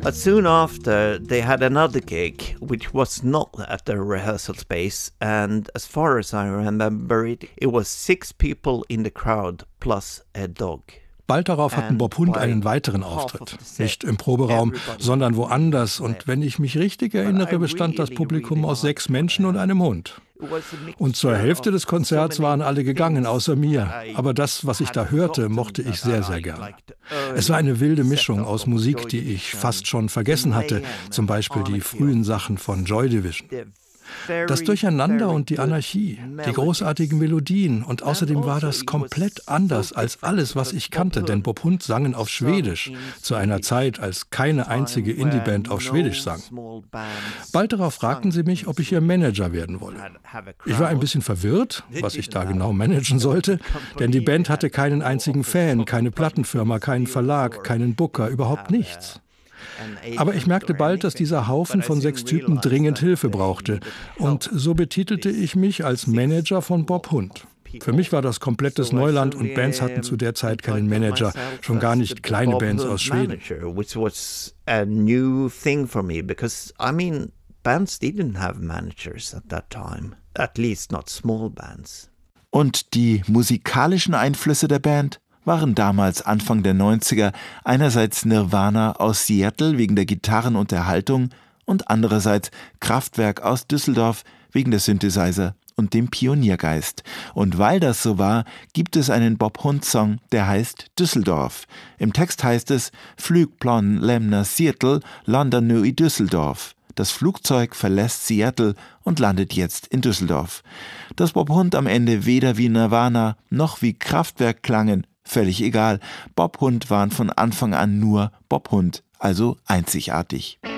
But soon after, they had another gig, which was not at the rehearsal space. And as far as I remember it was 6 people in the crowd plus a dog. Bald darauf hatten Bob Hund einen weiteren Auftritt. Nicht im Proberaum, sondern woanders. Und wenn ich mich richtig erinnere, bestand das Publikum aus 6 Menschen und einem Hund. Und zur Hälfte des Konzerts waren alle gegangen, außer mir. Aber das, was ich da hörte, mochte ich sehr, sehr gern. Es war eine wilde Mischung aus Musik, die ich fast schon vergessen hatte. Zum Beispiel die frühen Sachen von Joy Division. Das Durcheinander und die Anarchie, die großartigen Melodien und außerdem war das komplett anders als alles, was ich kannte, denn Bob Hund sangen auf Schwedisch, zu einer Zeit, als keine einzige Indie-Band auf Schwedisch sang. Bald darauf fragten sie mich, ob ich ihr Manager werden wolle. Ich war ein bisschen verwirrt, was ich da genau managen sollte, denn die Band hatte keinen einzigen Fan, keine Plattenfirma, keinen Verlag, keinen Booker, überhaupt nichts. Aber ich merkte bald, dass dieser Haufen von 6 Typen dringend Hilfe brauchte. Und so betitelte ich mich als Manager von Bob Hund. Für mich war das komplettes Neuland und Bands hatten zu der Zeit keinen Manager, schon gar nicht kleine Bands aus Schweden. Bands didn't have managers at that time, at least not small bands. Und die musikalischen Einflüsse der Band waren damals Anfang der 90er einerseits Nirvana aus Seattle wegen der Gitarren und der Haltung und andererseits Kraftwerk aus Düsseldorf wegen der Synthesizer und dem Pioniergeist. Und weil das so war, gibt es einen Bob Hund-Song, der heißt Düsseldorf. Im Text heißt es Flygplan lämnar Seattle, landar nu i Düsseldorf. Das Flugzeug verlässt Seattle und landet jetzt in Düsseldorf. Dass Bob Hund am Ende weder wie Nirvana noch wie Kraftwerk klangen, völlig egal. Bob Hund waren von Anfang an nur Bob Hund, also einzigartig.